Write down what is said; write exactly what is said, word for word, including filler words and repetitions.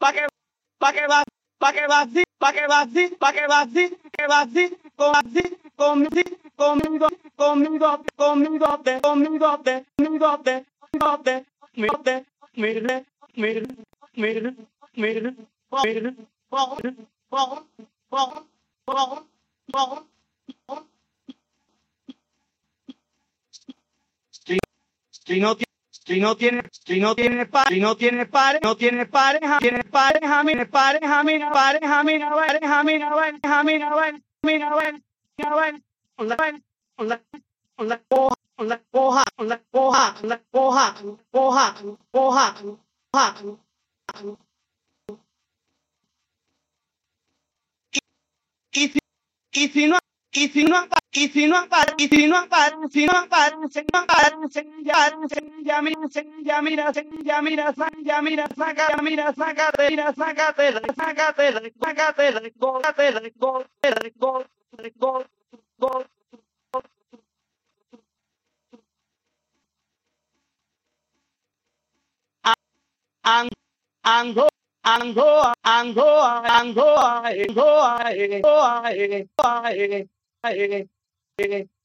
pa' que, pa' que va, pa' que va así, pa' que va así, pa' que va así, que va así, con así, conmigo, conmigo, conmigo, conmigo, te, conmigo, te, conmigo, te, conmigo, te, conmigo, te, mire, mire, mire, mire, mire, por, por, por, por, por, si, si no tiene, si no tiene, si no tiene par, si no tiene pare, no tiene pareja, tiene pareja, mira, pareja, mira, pareja, mira, pareja, mira, pareja, mira, pareja, mira, pareja, mira, pareja, la pareja, la la coja, la coja, la coja, la coja, coja, coja, coja. Y si, y si no, y si no apa- y si no apare, y si no apare, si no apare, si no apare, ya, ya, mira, ya, mira, ya, mira, ya, mira, saca, ya, mira, sácate, mira, sácate, sácate, sácate, sácate, gol, gol, gol, gol, ando, ando, ando, ando, ando, ando, ando, ando, ando,